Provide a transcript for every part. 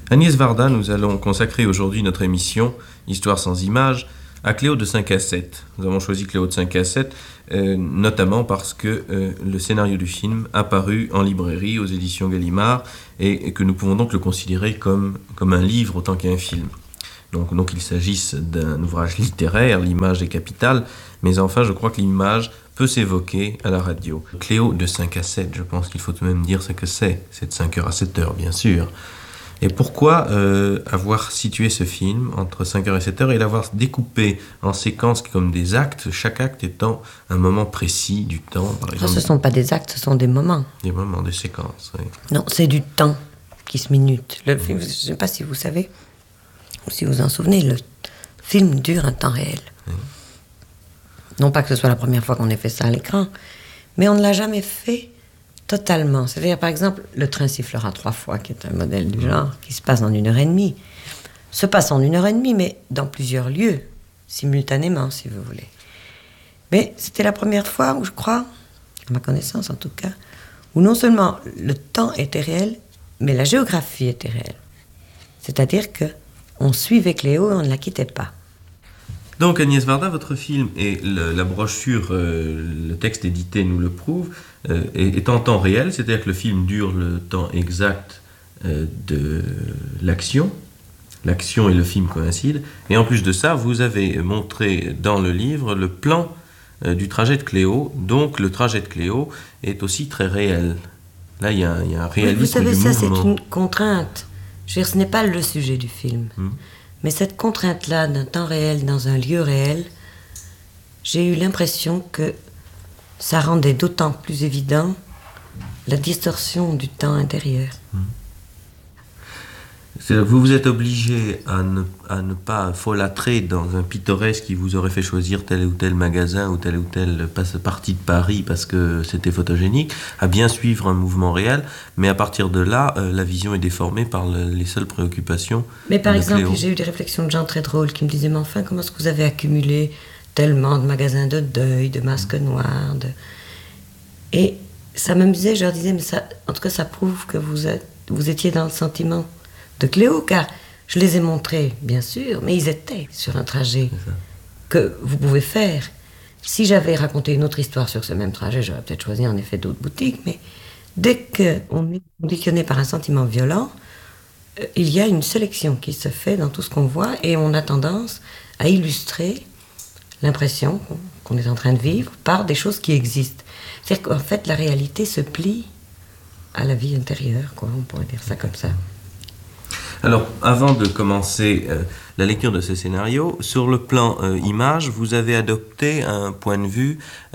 Agnès Varda, nous allons consacrer aujourd'hui notre émission Histoire sans images à Cléo de 5 à 7. Nous avons choisi Cléo de 5 à 7 notamment parce que le scénario du film a paru en librairie aux éditions Gallimard et que nous pouvons donc le considérer comme un livre autant qu'un film. Donc il s'agisse d'un ouvrage littéraire, l'image est capitale, mais enfin je crois que l'image peut s'évoquer à la radio. Cléo de 5 à 7, je pense qu'il faut tout de même dire ce que c'est. C'est de 5h à 7h bien sûr. Et pourquoi avoir situé ce film entre 5h et 7h et l'avoir découpé en séquences comme des actes, chaque acte étant un moment précis du temps, par exemple. Ce ne sont pas des actes, ce sont des moments. Des moments, des séquences, oui. Non, c'est du temps qui se minute. Le film, je ne sais pas si vous savez, ou si vous vous en souvenez, le film dure un temps réel. Oui. Non pas que ce soit la première fois qu'on ait fait ça à l'écran, mais on ne l'a jamais fait totalement. C'est-à-dire, par exemple, Le train sifflera 3 fois, qui est un modèle du genre, qui se passe en 1h30. Se passe en 1h30, mais dans plusieurs lieux, simultanément, si vous voulez. Mais c'était la première fois où, je crois, à ma connaissance en tout cas, où non seulement le temps était réel, mais la géographie était réelle. C'est-à-dire qu'on suivait Cléo et on ne la quittait pas. Donc Agnès Varda, votre film et la brochure, le texte édité nous le prouve, est en temps réel, c'est-à-dire que le film dure le temps exact de l'action. L'action et le film coïncident. Et en plus de ça, vous avez montré dans le livre le plan du trajet de Cléo. Donc le trajet de Cléo est aussi très réel. Là, il y a un réalisme. Vous savez, du ça mouvement. c'est une contrainte. Je veux dire, ce n'est pas le sujet du film. Mais cette contrainte-là d'un temps réel dans un lieu réel, j'ai eu l'impression que ça rendait d'autant plus évident la distorsion du temps intérieur. C'est-à-dire que vous vous êtes obligé à ne pas folâtrer dans un pittoresque qui vous aurait fait choisir tel ou tel magasin ou telle partie de Paris parce que c'était photogénique, à bien suivre un mouvement réel, mais à partir de là, la vision est déformée par les seules préoccupations. Mais par exemple, Cléo. j'ai eu des réflexions de gens très drôles qui me disaient « Mais enfin, comment est-ce que vous avez accumulé tellement de magasins de deuil, de masques noirs Et ça m'amusait, je leur disais « Mais ça, en tout cas, ça prouve que vous étiez dans le sentiment de Cléo, car je les ai montrés, bien sûr, mais ils étaient sur un trajet que vous pouvez faire. Si j'avais raconté une autre histoire sur ce même trajet, j'aurais peut-être choisi en effet d'autres boutiques, mais dès qu'on est conditionné par un sentiment violent, il y a une sélection qui se fait dans tout ce qu'on voit et on a tendance à illustrer l'impression qu'on est en train de vivre par des choses qui existent. C'est-à-dire qu'en fait, la réalité se plie à la vie intérieure, quoi, on pourrait dire ça comme ça. Alors, avant de commencer la lecture de ce scénario, sur le plan image, vous avez adopté un point de vue,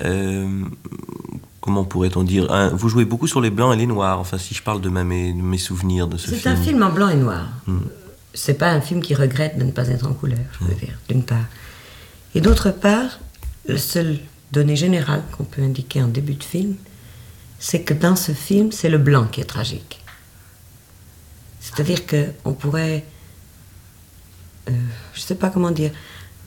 comment pourrait-on dire, vous jouez beaucoup sur les blancs et les noirs, enfin si je parle de mes souvenirs de ce film. C'est un film en blanc et noir. C'est pas un film qui regrette de ne pas être en couleur, je veux dire, d'une part. Et d'autre part, la seule donnée générale qu'on peut indiquer en début de film, c'est que dans ce film, c'est le blanc qui est tragique. C'est-à-dire qu'on pourrait, je ne sais pas comment dire,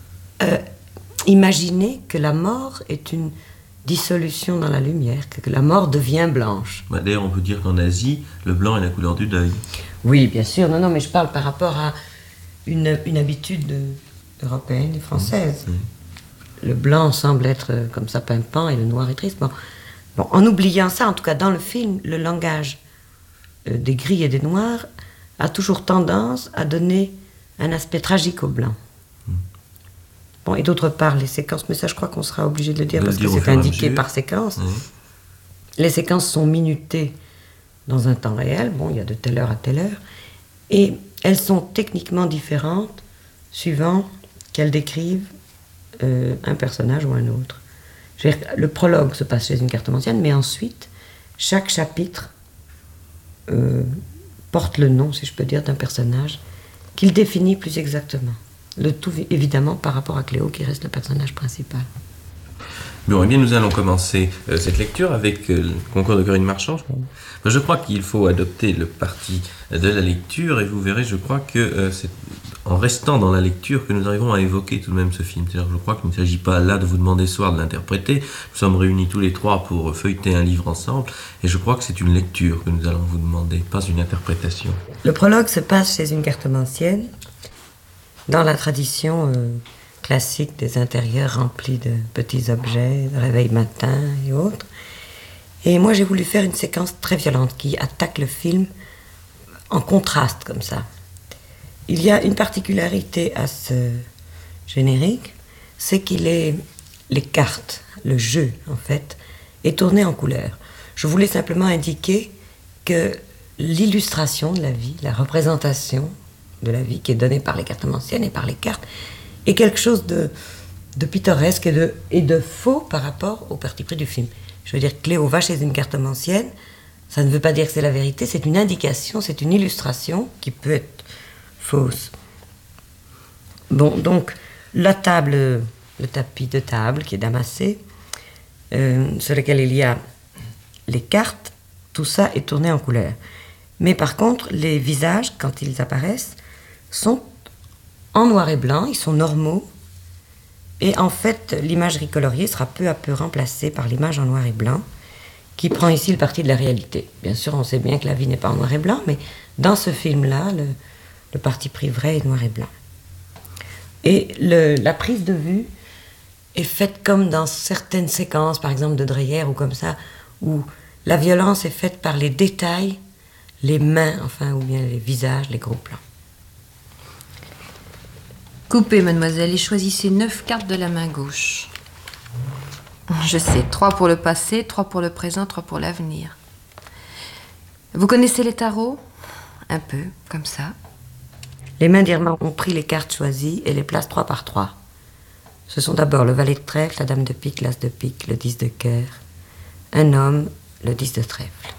imaginer que la mort est une dissolution dans la lumière, que la mort devient blanche. D'ailleurs, on peut dire qu'en Asie, le blanc est la couleur du deuil. Oui, bien sûr. Non, mais je parle par rapport à une habitude européenne et française. Le blanc semble être comme ça pimpant et le noir est triste. Bon, en oubliant ça, en tout cas dans le film, le langage des gris et des noirs a toujours tendance à donner un aspect tragique au blanc. Bon, et d'autre part, les séquences, mais ça je crois qu'on sera obligé de le dire parce que c'est indiqué par séquence. Les séquences sont minutées dans un temps réel, bon, il y a de telle heure à telle heure, et elles sont techniquement différentes suivant qu'elles décrivent un personnage ou un autre. Je veux dire, le prologue se passe chez une cartomancienne, mais ensuite, chaque chapitre porte le nom, si je peux dire, d'un personnage qu'il définit plus exactement. Le tout, évidemment, par rapport à Cléo, qui reste le personnage principal. Bon, eh bien, nous allons commencer cette lecture avec le concours de Corinne Marchand. Je crois qu'il faut adopter le parti de la lecture, et vous verrez, je crois que c'est en restant dans la lecture que nous arrivons à évoquer tout de même ce film. C'est-à-dire, je crois qu'il ne s'agit pas là de vous demander ce soir de l'interpréter. Nous sommes réunis tous les trois pour feuilleter un livre ensemble, et je crois que c'est une lecture que nous allons vous demander, pas une interprétation. Le prologue se passe chez une cartomancienne, dans la tradition classique des intérieurs remplis de petits objets, de réveil matin et autres. Et moi, j'ai voulu faire une séquence très violente qui attaque le film en contraste comme ça. Il y a une particularité à ce générique, c'est qu'il est les cartes, le jeu en fait, est tourné en couleur. Je voulais simplement indiquer que l'illustration de la vie, la représentation de la vie qui est donnée par les cartomanciennes et par les cartes, est quelque chose de pittoresque et de faux par rapport au parti pris du film. Je veux dire, Cléo va chez une cartomancienne, ça ne veut pas dire que c'est la vérité, c'est une indication, c'est une illustration qui peut être fausse. Bon, donc, la table, le tapis de table qui est damassé, sur lequel il y a les cartes, tout ça est tourné en couleur. Mais par contre, les visages, quand ils apparaissent, sont en noir et blanc, ils sont normaux. Et en fait, l'imagerie coloriée sera peu à peu remplacée par l'image en noir et blanc, qui prend ici le parti de la réalité. Bien sûr, on sait bien que la vie n'est pas en noir et blanc, mais dans ce film-là, le parti pris vrai est noir et blanc. Et la prise de vue est faite comme dans certaines séquences, par exemple de Dreyer ou comme ça, où la violence est faite par les détails, les mains, enfin, ou bien les visages, les gros plans. Coupez, mademoiselle, et choisissez 9 cartes de la main gauche. Je sais, 3 pour le passé, 3 pour le présent, 3 pour l'avenir. Vous connaissez les tarots? Un peu, comme ça. Les mains d'Irma ont pris les cartes choisies et les placent 3 par 3. Ce sont d'abord le valet de trèfle, la dame de pique, l'as de pique, le 10 de cœur, un homme, le 10 de trèfle.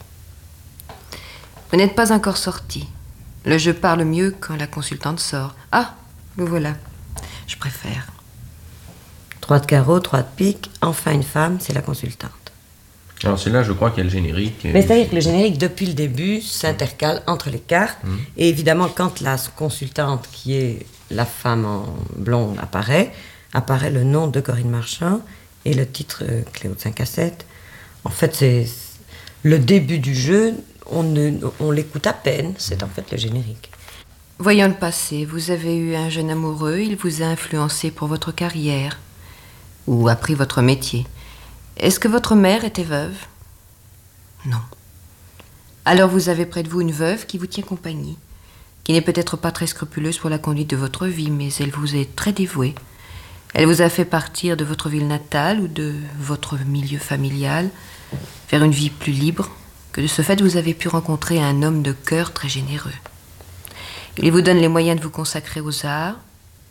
Vous n'êtes pas encore sorti. Le jeu parle mieux quand la consultante sort. Ah, vous voilà. Je préfère. 3 de carreau, 3 de pique, enfin une femme, c'est la consultante. Alors c'est là, je crois, qu'il y a le générique. Mais c'est-à-dire que le générique, depuis le début, s'intercale entre les cartes. Et évidemment, quand la consultante, qui est la femme en blonde, apparaît le nom de Corinne Marchand et le titre Cléo de 5 à 7. En fait, c'est le début du jeu, on l'écoute à peine, c'est en fait le générique. Voyons le passé. Vous avez eu un jeune amoureux, il vous a influencé pour votre carrière ou appris votre métier. Est-ce que votre mère était veuve? Non. Alors vous avez près de vous une veuve qui vous tient compagnie, qui n'est peut-être pas très scrupuleuse pour la conduite de votre vie, mais elle vous est très dévouée. Elle vous a fait partir de votre ville natale ou de votre milieu familial vers une vie plus libre, que de ce fait vous avez pu rencontrer un homme de cœur très généreux. Il vous donne les moyens de vous consacrer aux arts.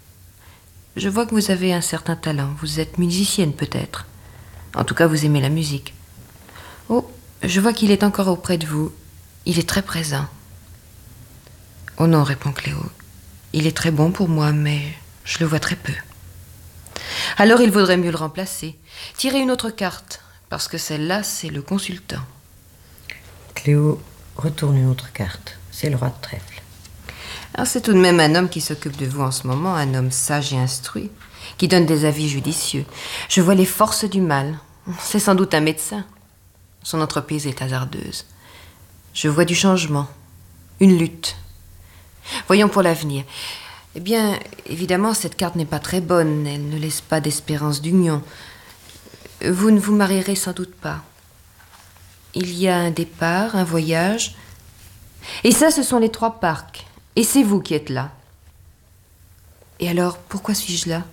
Je vois que vous avez un certain talent. Vous êtes musicienne peut-être. En tout cas, vous aimez la musique. Oh, je vois qu'il est encore auprès de vous. Il est très présent. Oh non, répond Cléo. Il est très bon pour moi, mais je le vois très peu. Alors il vaudrait mieux le remplacer. Tirez une autre carte, parce que celle-là, c'est le consultant. Cléo retourne une autre carte. C'est le roi de trèfle. Alors c'est tout de même un homme qui s'occupe de vous en ce moment, un homme sage et instruit, qui donne des avis judicieux. Je vois les forces du mal. C'est sans doute un médecin. Son entreprise est hasardeuse. Je vois du changement, une lutte. Voyons pour l'avenir. Eh bien, évidemment, cette carte n'est pas très bonne. Elle ne laisse pas d'espérance d'union. Vous ne vous marierez sans doute pas. Il y a un départ, un voyage. Et ça, ce sont les 3 parcs. Et c'est vous qui êtes là. Et alors, pourquoi suis-je là?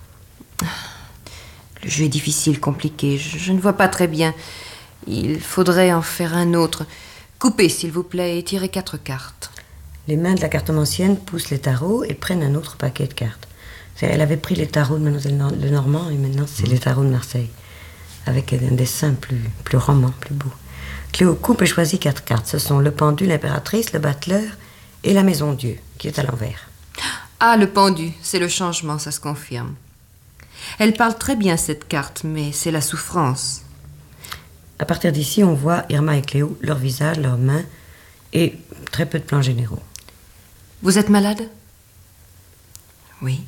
Le jeu est difficile, compliqué. Je ne vois pas très bien. Il faudrait en faire un autre. Coupez, s'il vous plaît, et tirez 4 cartes. Les mains de la cartomancienne poussent les tarots et prennent un autre paquet de cartes. Elle avait pris les tarots de Mademoiselle Lenormand et maintenant c'est les tarots de Marseille, avec un dessin plus roman, plus beau. Cléo coupe et choisit 4 cartes. Ce sont le pendu, l'impératrice, le battleur et la maison Dieu, qui est à l'envers. Ah, le pendu, c'est le changement, ça se confirme. Elle parle très bien, cette carte, mais c'est la souffrance. À partir d'ici, on voit Irma et Cléo, leurs visages, leurs mains et très peu de plans généraux. Vous êtes malade? Oui.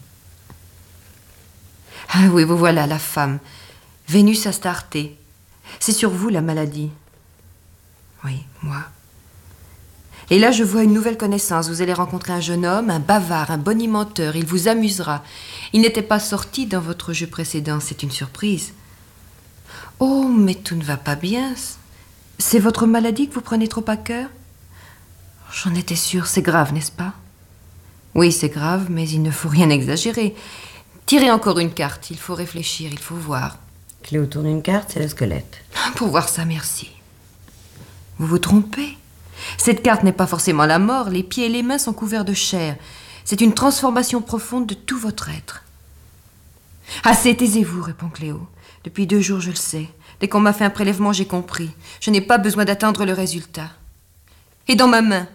Ah oui, vous voilà, la femme. Vénus Astarté. C'est sur vous, la maladie. Oui, moi. Et là, je vois une nouvelle connaissance. Vous allez rencontrer un jeune homme, un bavard, un bonimenteur. Il vous amusera. Il n'était pas sorti dans votre jeu précédent. C'est une surprise. Oh, mais tout ne va pas bien. C'est votre maladie que vous prenez trop à cœur? J'en étais sûre. C'est grave, n'est-ce pas? Oui, c'est grave, mais il ne faut rien exagérer. Tirez encore une carte. Il faut réfléchir, il faut voir. Cléo tourne une carte, c'est le squelette. Pour voir ça, merci. Vous vous trompez. Cette carte n'est pas forcément la mort. Les pieds et les mains sont couverts de chair. C'est une transformation profonde de tout votre être. Assez, taisez-vous, répond Cléo. Depuis 2 jours, je le sais. Dès qu'on m'a fait un prélèvement, j'ai compris. Je n'ai pas besoin d'attendre le résultat. Et dans ma main?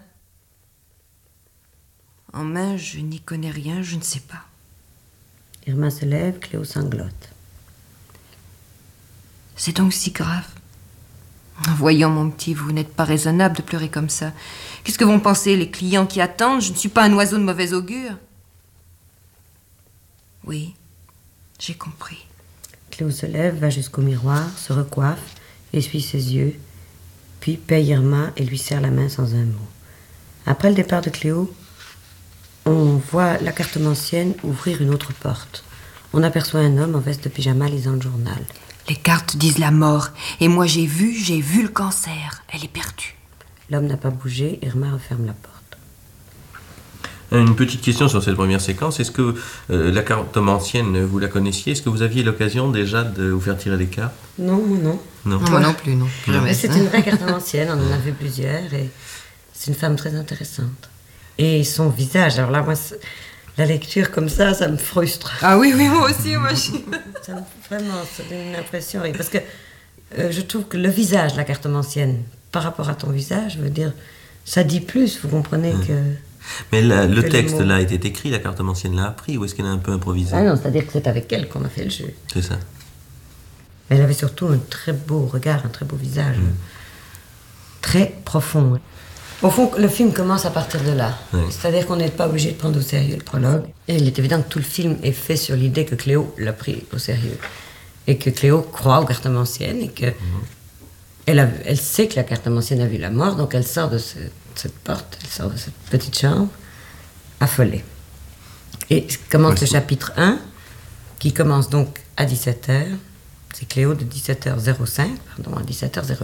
En main, je n'y connais rien, je ne sais pas. Irma se lève, Cléo sanglote. C'est donc si grave? Voyons, mon petit, vous n'êtes pas raisonnable de pleurer comme ça. Qu'est-ce que vont penser les clients qui attendent? Je ne suis pas un oiseau de mauvais augure. Oui, j'ai compris. Cléo se lève, va jusqu'au miroir, se recoiffe, essuie ses yeux, puis paye Irma et lui serre la main sans un mot. Après le départ de Cléo, on voit la cartomancienne ouvrir une autre porte. On aperçoit un homme en veste de pyjama lisant le journal. Les cartes disent la mort. Et moi, j'ai vu le cancer. Elle est perdue. L'homme n'a pas bougé, Irma referme la porte. Une petite question sur cette première séquence. Est-ce que la cartomancienne, vous la connaissiez? Est-ce que vous aviez l'occasion déjà de vous faire tirer des cartes? Non, moi non. Non. Moi non plus, non. Mais c'est une vraie cartomancienne, on en a vu plusieurs, et c'est une femme très intéressante. Et son visage, alors là, moi, la lecture comme ça me frustre. Ah oui, moi aussi, moi Vraiment, ça donne une impression. Parce que je trouve que le visage de la cartomancienne, par rapport à ton visage, veut dire, ça dit plus, vous comprenez que... Mais le texte, là, était écrit, la cartomancienne l'a appris, ou est-ce qu'elle a un peu improvisé? Ah non, c'est-à-dire que c'est avec elle qu'on a fait le jeu. C'est ça. Elle avait surtout un très beau regard, un très beau visage. Très profond. Au fond, le film commence à partir de là. Oui. C'est-à-dire qu'on n'est pas obligé de prendre au sérieux le prologue. Et il est évident que tout le film est fait sur l'idée que Cléo l'a pris au sérieux. Et que Cléo croit aux cartomanciennes et que elle sait que la cartomancienne a vu la mort, donc elle sort de cette porte, elle sort de cette petite chambre, affolée. Et commence le chapitre 1, qui commence donc à 17h. C'est Cléo de 17h05, à 17h08.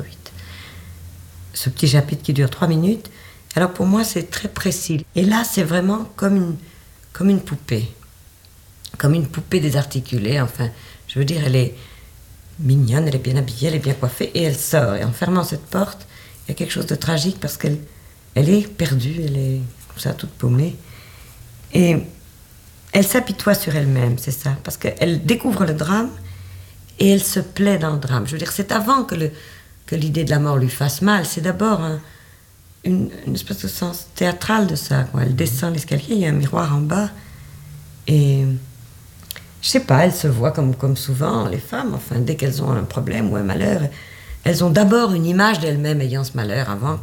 Ce petit chapitre qui dure 3 minutes. Alors pour moi, c'est très précis. Et là, c'est vraiment comme une poupée. Comme une poupée désarticulée. Enfin, je veux dire, elle est mignonne, elle est bien habillée, elle est bien coiffée. Et elle sort. Et en fermant cette porte, il y a quelque chose de tragique parce qu'elle est perdue, elle est comme ça, toute paumée. Et elle s'apitoie sur elle-même, c'est ça. Parce qu'elle découvre le drame et elle se plaît dans le drame. Je veux dire, c'est avant que l'idée de la mort lui fasse mal. C'est d'abord une espèce de sens théâtral de ça, quoi. Elle descend l'escalier, il y a un miroir en bas, et je sais pas, elle se voit comme souvent les femmes, enfin, dès qu'elles ont un problème ou un malheur, elles ont d'abord une image d'elles-mêmes ayant ce malheur avant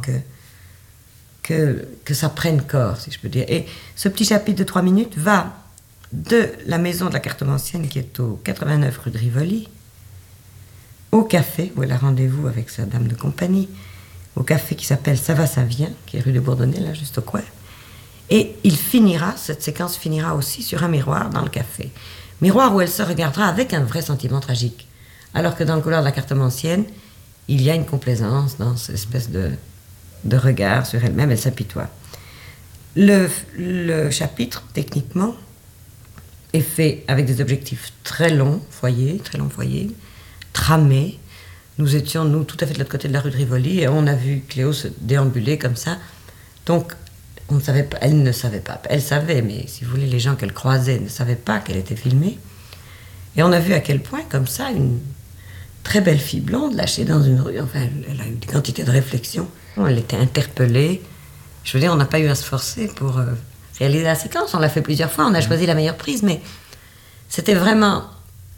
que ça prenne corps, si je peux dire. Et ce petit chapitre de 3 minutes va de la maison de la cartomancienne qui est au 89 rue de Rivoli, au café, où elle a rendez-vous avec sa dame de compagnie, au café qui s'appelle Ça va, ça vient, qui est rue de Bourdonnais, là, juste au coin. Et cette séquence finira aussi sur un miroir dans le café. Miroir où elle se regardera avec un vrai sentiment tragique. Alors que dans le couloir de la cartomancienne, il y a une complaisance dans cette espèce de regard sur elle-même, elle s'apitoie. Le chapitre, techniquement, est fait avec des objectifs très longs foyer, tramés. Nous étions, nous, tout à fait de l'autre côté de la rue de Rivoli, et on a vu Cléo se déambuler comme ça. Donc, on ne savait pas, elle ne savait pas. Elle savait, mais si vous voulez, les gens qu'elle croisait ne savaient pas qu'elle était filmée. Et on a vu à quel point, comme ça, une très belle fille blonde lâchée dans une rue, enfin, elle a eu des quantités de réflexion. Elle était interpellée. Je veux dire, on n'a pas eu à se forcer pour réaliser la séquence. On l'a fait plusieurs fois, on a choisi la meilleure prise, mais c'était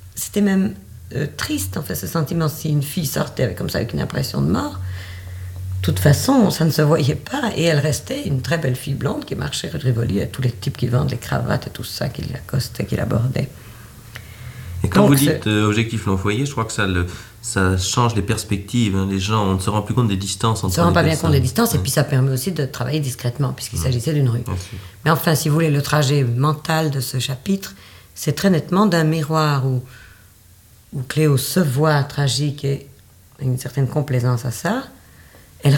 même triste, en fait, ce sentiment. Si une fille sortait comme ça avec une impression de mort, toute façon, ça ne se voyait pas, et elle restait une très belle fille blonde qui marchait rue de Rivoli, à tous les types qui vendent les cravates et tout ça, qui l'accostaient, qui l'abordaient. Et quand Donc, vous dites objectif l'enfoyer, je crois que ça change les perspectives. Hein. Les gens, on ne se rend plus compte des distances on entre ne se rend les pas bien personnes. compte des distances, et Ouais. puis ça permet aussi de travailler discrètement, puisqu'il s'agissait d'une rue. Bien sûr. Mais enfin, si vous voulez, le trajet mental de ce chapitre, c'est très nettement d'un miroir où Cléo se voit tragique et une certaine complaisance à ça. Elle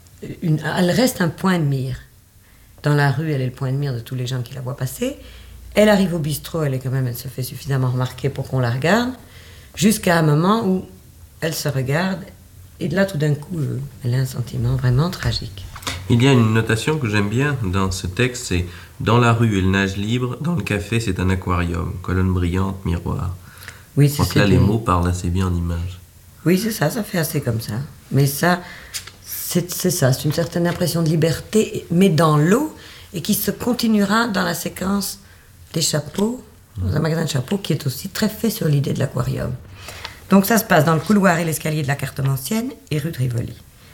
reste un point de mire. Dans la rue, elle est le point de mire de tous les gens qui la voient passer. Elle arrive au bistrot, elle se fait suffisamment remarquer pour qu'on la regarde, jusqu'à un moment où elle se regarde, et là, tout d'un coup, elle a un sentiment vraiment tragique. Il y a une notation que j'aime bien dans ce texte, c'est « Dans la rue, elle nage libre, dans le café, c'est un aquarium, colonne brillante, miroir ». Oui, Je crois que là, les mots parlent assez bien en image. Oui, c'est ça fait assez comme ça. Mais ça, c'est ça, c'est une certaine impression de liberté, mais dans l'eau, et qui se continuera dans la séquence des chapeaux, dans un magasin de chapeaux, qui est aussi très fait sur l'idée de l'aquarium. Donc ça se passe dans le couloir et l'escalier de la Cartomancienne et rue de Rivoli.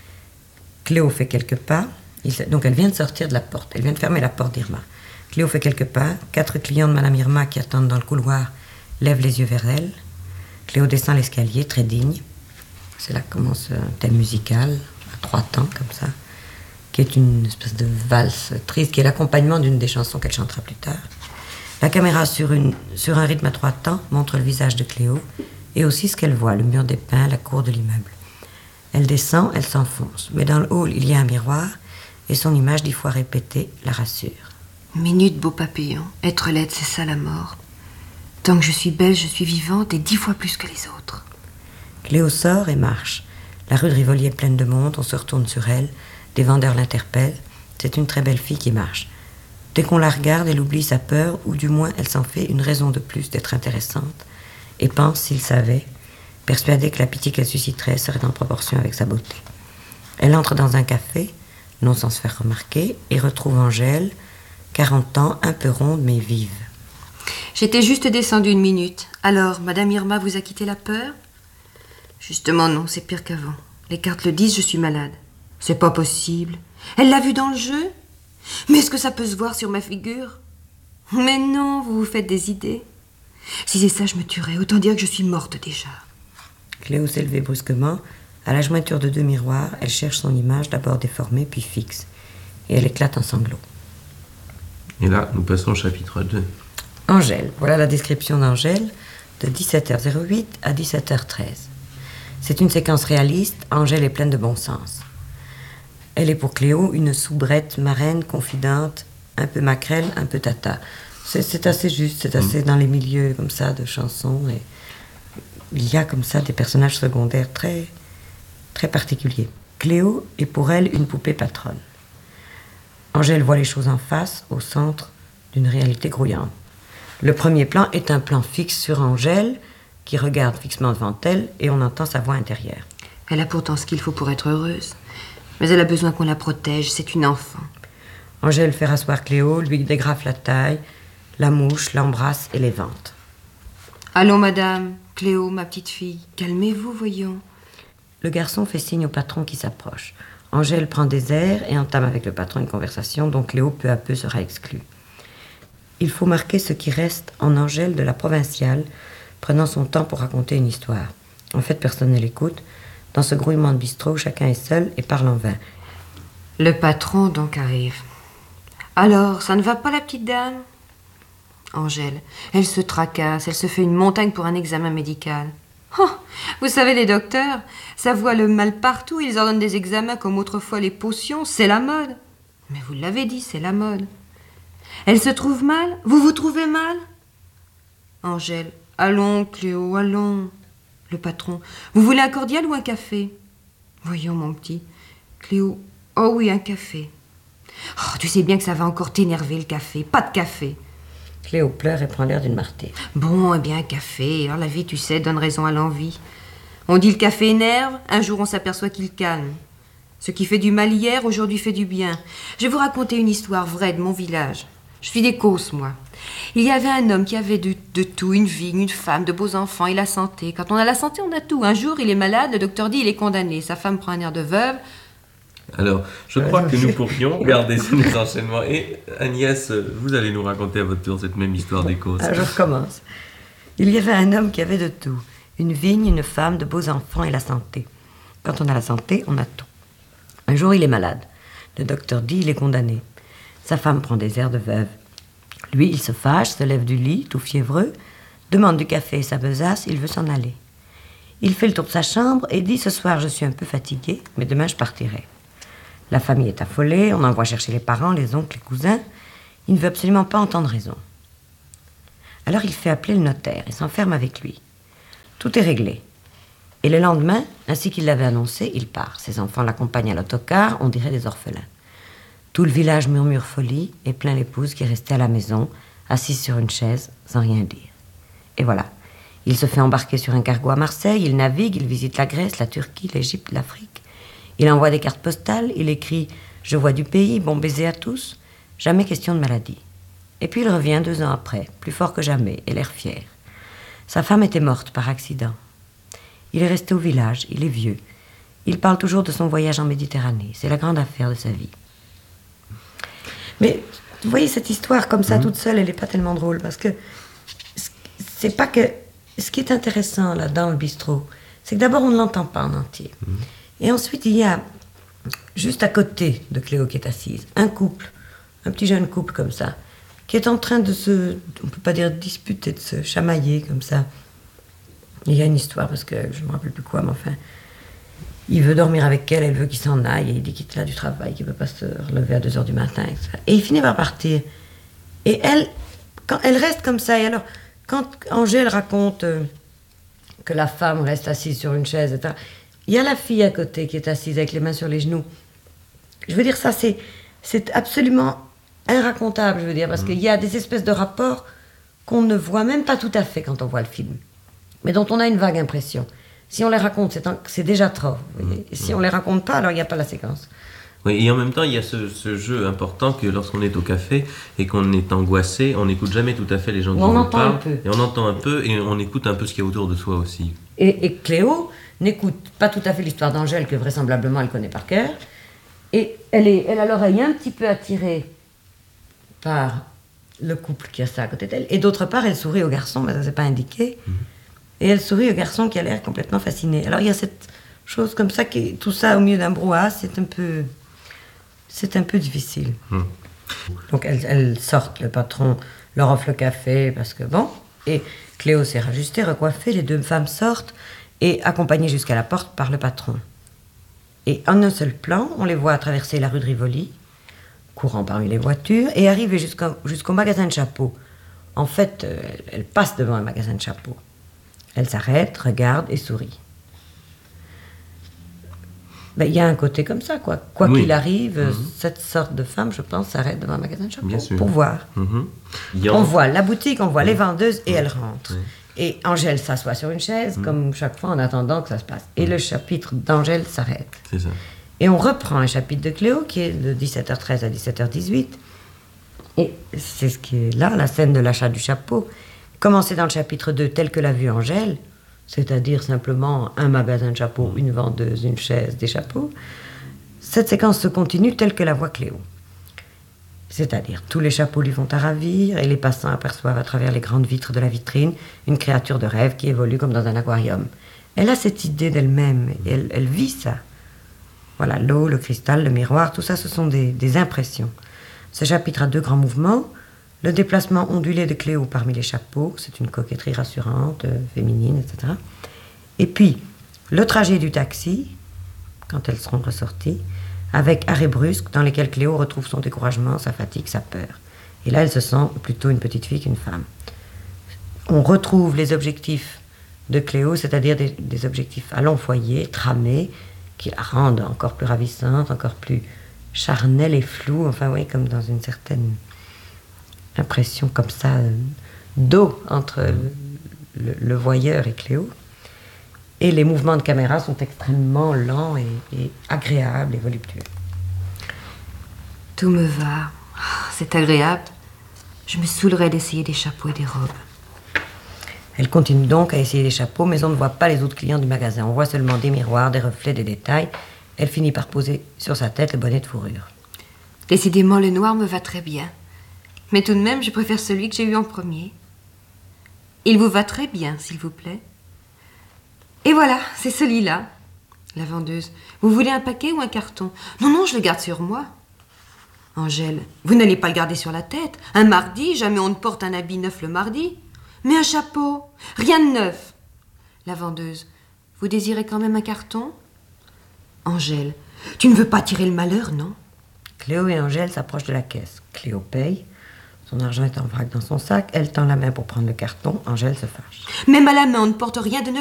Cléo fait quelques pas, donc elle vient de sortir de la porte, elle vient de fermer la porte d'Irma. Cléo fait quelques pas, 4 clients de Madame Irma qui attendent dans le couloir lèvent les yeux vers elle. Cléo descend l'escalier, très digne. C'est là que commence un thème musical, à 3 temps, comme ça, qui est une espèce de valse triste, qui est l'accompagnement d'une des chansons qu'elle chantera plus tard. La caméra, sur un rythme à 3 temps, montre le visage de Cléo, et aussi ce qu'elle voit, le mur des pins, la cour de l'immeuble. Elle descend, elle s'enfonce. Mais dans le hall, il y a un miroir, et son image 10 fois répétée la rassure. Minute, beau papillon. Être laide, c'est ça la mort. Tant que je suis belle, je suis vivante et 10 fois plus que les autres. Cléo sort et marche. La rue de Rivoli est pleine de monde, on se retourne sur elle. Des vendeurs l'interpellent. C'est une très belle fille qui marche. Dès qu'on la regarde, elle oublie sa peur, ou du moins elle s'en fait une raison de plus d'être intéressante, et pense, s'il savait, persuadée que la pitié qu'elle susciterait serait en proportion avec sa beauté. Elle entre dans un café, non sans se faire remarquer, et retrouve Angèle, 40 ans, un peu ronde mais vive. J'étais juste descendue 1 minute. Alors, Madame Irma vous a quitté la peur? Justement non, c'est pire qu'avant. Les cartes le disent, je suis malade. C'est pas possible. Elle l'a vu dans le jeu? Mais est-ce que ça peut se voir sur ma figure? Mais non, vous vous faites des idées. Si c'est ça, je me tuerais. Autant dire que je suis morte déjà. Cléo s'est levée brusquement. À la jointure de 2 miroirs, elle cherche son image, d'abord déformée, puis fixe. Et elle éclate en sanglots. Et là, nous passons au chapitre 2. Angèle. Voilà la description d'Angèle, de 17h08 à 17h13. C'est une séquence réaliste. Angèle est pleine de bon sens. Elle est pour Cléo une soubrette marraine, confidente, un peu maquerelle, un peu tata. C'est assez juste, c'est assez dans les milieux comme ça de chansons. Et il y a comme ça des personnages secondaires très, très particuliers. Cléo est pour elle une poupée patronne. Angèle voit les choses en face, au centre d'une réalité grouillante. Le premier plan est un plan fixe sur Angèle, qui regarde fixement devant elle, et on entend sa voix intérieure. Elle a pourtant ce qu'il faut pour être heureuse. Mais elle a besoin qu'on la protège, c'est une enfant. Angèle fait rasseoir Cléo, lui dégrafe la taille, la mouche, l'embrasse et l'évente. Allons, madame, Cléo, ma petite fille, calmez-vous, voyons. Le garçon fait signe au patron qui s'approche. Angèle prend des airs et entame avec le patron une conversation dont Cléo peu à peu sera exclue. Il faut marquer ce qui reste en Angèle de la provinciale, prenant son temps pour raconter une histoire. En fait, personne ne l'écoute. Dans ce grouillement de bistrot, chacun est seul et parle en vain. Le patron donc arrive. Alors, ça ne va pas, la petite dame? Angèle, elle se tracasse, elle se fait une montagne pour un examen médical. Oh, vous savez, les docteurs, ça voit le mal partout, ils ordonnent des examens comme autrefois les potions, c'est la mode. Mais vous l'avez dit, c'est la mode. Elle se trouve mal? Vous vous trouvez mal? Angèle, allons, Cléo, allons. Le patron, vous voulez un cordial ou un café? Voyons, mon petit. Cléo, oh oui, un café. Oh, tu sais bien que ça va encore t'énerver, le café. Pas de café. Cléo pleure et prend l'air d'une martyre. Bon, eh bien, un café. Alors, la vie, tu sais, donne raison à l'envie. On dit le café énerve, un jour on s'aperçoit qu'il calme. Ce qui fait du mal hier, aujourd'hui fait du bien. Je vais vous raconter une histoire vraie de mon village. Je suis des Causses, moi. Il y avait un homme qui avait de tout, une vigne, une femme, de beaux enfants et la santé. Quand on a la santé, on a tout. Un jour, il est malade, le docteur dit il est condamné. Sa femme prend un air de veuve. Alors, je crois que nous pourrions garder ces enchaînements. Et Agnès, vous allez nous raconter à votre tour cette même histoire d'écho. Alors, je recommence. Il y avait un homme qui avait de tout. Une vigne, une femme, de beaux enfants et la santé. Quand on a la santé, on a tout. Un jour, il est malade. Le docteur dit il est condamné. Sa femme prend des airs de veuve. Lui, il se fâche, se lève du lit, tout fiévreux, demande du café et sa besace, il veut s'en aller. Il fait le tour de sa chambre et dit « Ce soir, je suis un peu fatigué, mais demain, je partirai. » La famille est affolée, on envoie chercher les parents, les oncles, les cousins. Il ne veut absolument pas entendre raison. Alors, il fait appeler le notaire et s'enferme avec lui. Tout est réglé. Et le lendemain, ainsi qu'il l'avait annoncé, il part. Ses enfants l'accompagnent à l'autocar, on dirait des orphelins. Tout le village murmure folie et plaint l'épouse qui est restée à la maison, assise sur une chaise, sans rien dire. Et voilà. Il se fait embarquer sur un cargo à Marseille, il navigue, il visite la Grèce, la Turquie, l'Égypte, l'Afrique. Il envoie des cartes postales, il écrit « Je vois du pays, bon baiser à tous », jamais question de maladie. Et puis il revient 2 ans après, plus fort que jamais, et l'air fier. Sa femme était morte par accident. Il est resté au village, il est vieux. Il parle toujours de son voyage en Méditerranée, c'est la grande affaire de sa vie. Mais vous voyez, cette histoire comme ça, toute seule, elle n'est pas tellement drôle, parce que c'est pas que... Ce qui est intéressant là dans le bistrot, c'est que d'abord on ne l'entend pas en entier. Et ensuite il y a, juste à côté de Cléo qui est assise, un couple, un petit jeune couple comme ça, qui est en train de se, on peut pas dire disputer, de se chamailler comme ça. Il y a une histoire, parce que je ne me rappelle plus quoi, mais enfin, il veut dormir avec elle, elle veut qu'il s'en aille, et il dit qu'il est là du travail, qu'il ne peut pas se relever à 2 heures du matin, etc. Et il finit par partir. Et elle, quand elle reste comme ça, et alors... Quand Angèle raconte que la femme reste assise sur une chaise, etc., il y a la fille à côté qui est assise avec les mains sur les genoux. Je veux dire, ça, c'est absolument inracontable, je veux dire, parce qu'il y a des espèces de rapports qu'on ne voit même pas tout à fait quand on voit le film, mais dont on a une vague impression. Si on les raconte, c'est déjà trop. Vous voyez. Et si on les raconte pas, alors il n'y a pas la séquence. Oui, et en même temps, il y a ce jeu important que lorsqu'on est au café et qu'on est angoissé, on n'écoute jamais tout à fait les gens qui nous parlent. Et on entend un peu et on écoute un peu ce qu'il y a autour de soi aussi. Et Cléo n'écoute pas tout à fait l'histoire d'Angèle, que vraisemblablement elle connaît par cœur. Et elle a l'oreille un petit peu attirée par le couple qui a ça à côté d'elle. Et d'autre part, elle sourit au garçon, mais ça ne s'est pas indiqué. Et elle sourit au garçon qui a l'air complètement fasciné. Alors il y a cette chose comme ça, tout ça au milieu d'un brouhaha, c'est un peu difficile. Donc elles sortent, le patron leur offre le café, parce que bon, et Cléo s'est rajustée, recoiffée, les 2 femmes sortent, et accompagnées jusqu'à la porte par le patron. Et en un seul plan, on les voit traverser la rue de Rivoli, courant parmi les voitures, et arriver jusqu'au magasin de chapeaux. En fait, elles passent devant un magasin de chapeaux. Elles s'arrêtent, regardent et sourient. Ben, y a un côté comme ça, quoi. Quoi qu'il arrive, cette sorte de femme, je pense, s'arrête devant un magasin de chapeaux pour voir. On voit la boutique, on voit les vendeuses et elles rentrent. Et Angèle s'assoit sur une chaise, comme chaque fois, en attendant que ça se passe. Et le chapitre d'Angèle s'arrête. C'est ça. Et on reprend un chapitre de Cléo, qui est de 17h13 à 17h18. Et c'est ce qui est là, la scène de l'achat du chapeau. Commencer dans le chapitre 2, tel que l'a vu Angèle, c'est-à-dire simplement un magasin de chapeaux, une vendeuse, une chaise, des chapeaux. Cette séquence se continue telle que la voit Cléo. C'est-à-dire, tous les chapeaux lui font à ravir, et les passants aperçoivent à travers les grandes vitres de la vitrine une créature de rêve qui évolue comme dans un aquarium. Elle a cette idée d'elle-même, et elle vit ça. Voilà, l'eau, le cristal, le miroir, tout ça, ce sont des impressions. Ce chapitre a 2 grands mouvements. Le déplacement ondulé de Cléo parmi les chapeaux, c'est une coquetterie rassurante, féminine, etc. Et puis, le trajet du taxi, quand elles seront ressorties, avec arrêt brusque dans lesquels Cléo retrouve son découragement, sa fatigue, sa peur. Et là, elle se sent plutôt une petite fille qu'une femme. On retrouve les objectifs de Cléo, c'est-à-dire des objectifs à long foyer, tramés, qui la rendent encore plus ravissante, encore plus charnelle et floue, enfin oui, comme dans une certaine impression comme ça d'eau entre le voyeur et Cléo. Et les mouvements de caméra sont extrêmement lents et agréables et voluptueux. Tout me va. C'est agréable. Je me saoulerais d'essayer des chapeaux et des robes. Elle continue donc à essayer les chapeaux, mais on ne voit pas les autres clients du magasin. On voit seulement des miroirs, des reflets, des détails. Elle finit par poser sur sa tête le bonnet de fourrure. Décidément, le noir me va très bien. Mais tout de même, je préfère celui que j'ai eu en premier. Il vous va très bien, s'il vous plaît. Et voilà, c'est celui-là. La vendeuse. Vous voulez un paquet ou un carton? Non, non, je le garde sur moi. Angèle, vous n'allez pas le garder sur la tête. Un mardi, jamais on ne porte un habit neuf le mardi. Mais un chapeau, rien de neuf. La vendeuse. Vous désirez quand même un carton? Angèle, tu ne veux pas tirer le malheur, non? Cléo et Angèle s'approchent de la caisse. Cléo paye. Son argent est en vrac dans son sac. Elle tend la main pour prendre le carton. Angèle se fâche. Même à la main, on ne porte rien de neuf